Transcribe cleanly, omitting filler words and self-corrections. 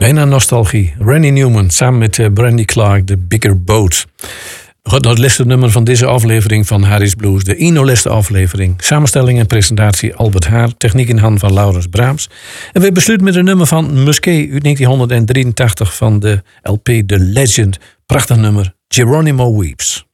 Bijna nostalgie. Randy Newman samen met Brandy Clark, The Bigger Boat. We gaan naar het laatste nummer van deze aflevering van Harry's Blues. De ene aflevering. Samenstelling en presentatie Albert Haar. Techniek in handen van Laurens Braams. En we besluiten met een nummer van Musquet uit 1983 van de LP The Legend. Prachtig nummer. Geronimo Weeps.